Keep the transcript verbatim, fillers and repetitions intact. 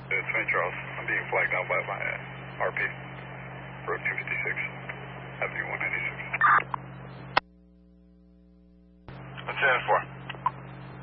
It's Saint Charles. I'm being flagged down by my uh, R P. Road two fifty-six, Avenue one ninety-six. What's that for?